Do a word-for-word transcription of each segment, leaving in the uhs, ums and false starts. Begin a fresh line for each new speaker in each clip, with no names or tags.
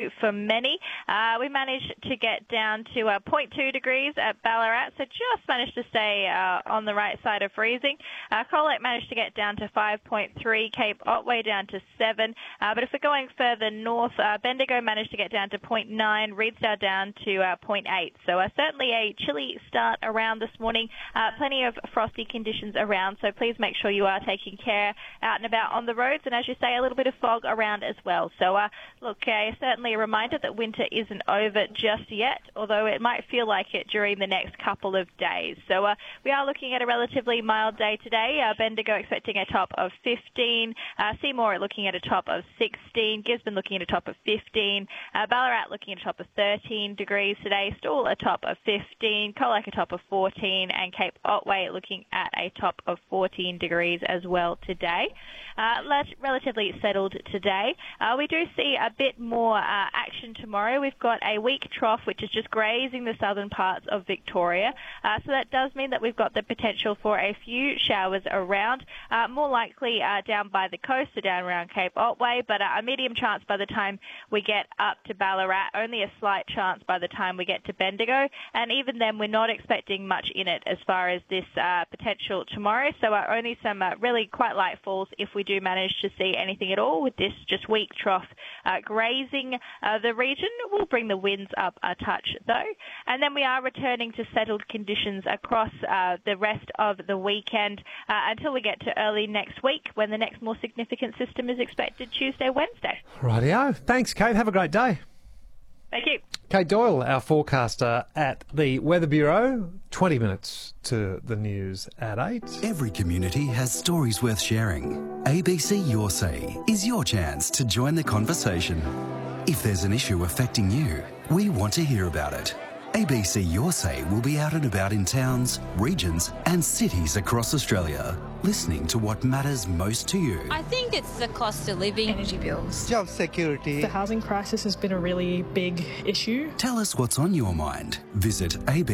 morning for many. Uh, we managed to get down to uh, zero point two degrees at Ballarat, so just managed to stay uh, on the right side of freezing. Uh, Colac managed to get down to five point three, Cape Otway down to seven. Uh, but if we're going further north, uh, Bendigo managed to get down to zero point nine, Reedsdale down to uh, zero point eight. So uh, certainly a chilly start around this morning. Uh, plenty of frosty conditions around, so please make sure you are taking care out and about on the roads. And as you say, a little bit of fog around as well. So uh, look, uh, certainly a reminder that winter isn't over just yet, although it might feel like it during the next couple of days. So uh, we are looking at a relatively mild day today. Uh, Bendigo expecting a top of fifteen, uh, Seymour looking at a top of sixteen, Gisborne looking at a top of fifteen, uh, Ballarat looking at a top of thirteen degrees today, Stawell a top of fifteen, Colac a top of fourteen, and Cape Otway looking at a top of fourteen degrees as well today. Uh, relatively settled today. Uh, we do see a bit more uh, action tomorrow. We've got a weak trough which is just grazing the southern parts of Victoria. Uh, so that does mean that we've got the potential for a few showers around, uh, more likely uh, down by the coast, so down around Cape Otway, but uh, a medium chance by the time we get up to Ballarat, only a slight chance by the time we get to Bendigo, and even then we're not expecting much in it as far as this uh, potential tomorrow, so uh, only some uh, really quite light falls if we do manage to see anything at all with this just weak trough uh, grazing uh, the region. We'll bring the winds up a touch though, and then we are returning to settled conditions across uh, the rest of the weekend uh, until we get to early next week when the next more significant system is expected Tuesday, Wednesday.
Rightio. Thanks, Kate. Have a great day.
Thank you.
Kate Doyle, our forecaster at the Weather Bureau, twenty minutes to the news at eight.
Every community has stories worth sharing. A B C Your Say is your chance to join the conversation. If there's an issue affecting you, we want to hear about it. A B C Your Say will be out and about in towns, regions and cities across Australia, listening to what matters most to you.
I think it's the cost of living,
energy bills,
job security.
The housing crisis has been a really big issue.
Tell us what's on your mind. Visit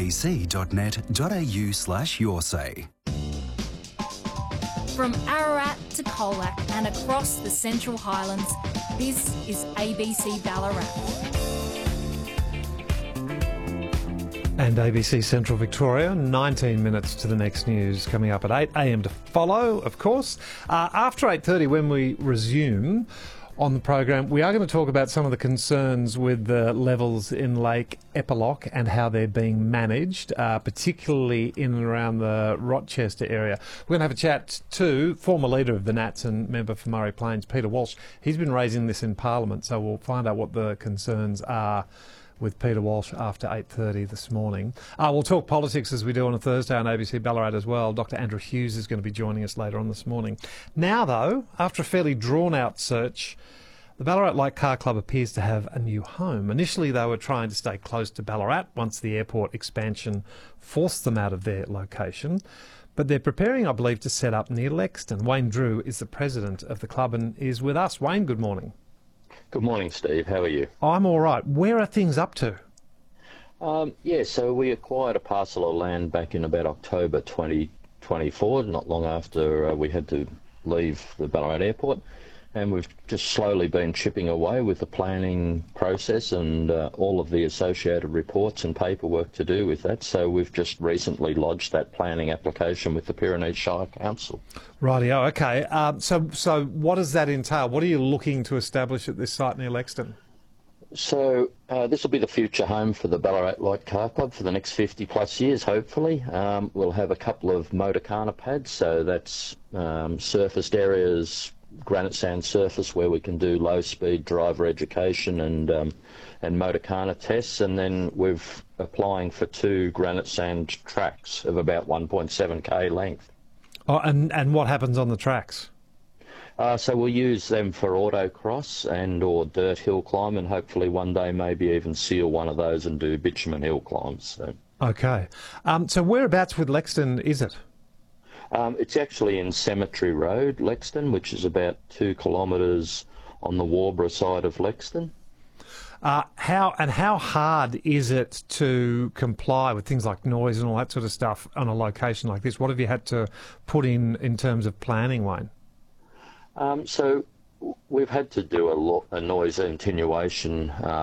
abc.net.au slash your say.
From Ararat to Colac and across the Central Highlands, this is A B C Ballarat.
And A B C Central Victoria, nineteen minutes to the next news coming up at eight a m to follow, of course. Uh, after eight thirty, when we resume on the program, we are going to talk about some of the concerns with the levels in Lake Eppalock and how they're being managed, uh, particularly in and around the Rochester area. We're going to have a chat to former leader of the Nats and member for Murray Plains, Peter Walsh. He's been raising this in Parliament, so we'll find out what the concerns are with Peter Walsh after eight thirty this morning. Uh, we'll talk politics as we do on a Thursday on A B C Ballarat as well. Doctor Andrew Hughes is going to be joining us later on this morning. Now, though, after a fairly drawn-out search, the Ballarat Light Car Club appears to have a new home. Initially, they were trying to stay close to Ballarat once the airport expansion forced them out of their location. But they're preparing, I believe, to set up near Lexton. Wayne Drew is the president of the club and is with us. Wayne, good morning.
Good morning, Steve. How are you?
I'm all right. Where are things up to?
Um, yeah, so we acquired a parcel of land back in about October twenty twenty-four, not long after uh, we had to leave the Ballarat airport. And we've just slowly been chipping away with the planning process and uh, all of the associated reports and paperwork to do with that. So we've just recently lodged that planning application with the Pyrenees Shire Council.
Rightio, okay. Um, so, so what does that entail? What are you looking to establish at this site near Lexton?
So uh, this will be the future home for the Ballarat Light Car Club for the next fifty plus years, hopefully. Um, we'll have a couple of Motorcana pads, so that's um, surfaced areas, granite sand surface where we can do low speed driver education and um, and Motorcana tests, and then we're applying for two granite sand tracks of about one point seven k length.
Oh, and, and what happens on the tracks?
Uh, so we'll use them for autocross and or dirt hill climb, and hopefully one day maybe even seal one of those and do bitumen hill climbs. So.
Okay. Um, so whereabouts with Lexton is it?
Um, it's actually in Cemetery Road, Lexton, which is about two kilometres on the Warborough side of Lexton.
Uh, how and how hard is it to comply with things like noise and all that sort of stuff on a location like this? What have you had to put in in terms of planning, Wayne?
Um, so we've had to do a, lo- a noise attenuation uh,